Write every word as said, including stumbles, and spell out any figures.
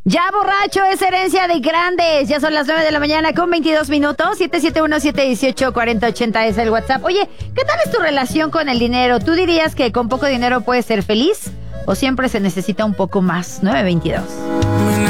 Ya borracho es herencia de grandes. Ya son las nueve de la mañana con veintidós minutos. siete siete uno, siete uno ocho, cuatro cero ocho cero es el WhatsApp. Oye, ¿qué tal es tu relación con el dinero? ¿Tú dirías que con poco dinero puedes ser feliz? ¿O siempre se necesita un poco más? nueve veintidós.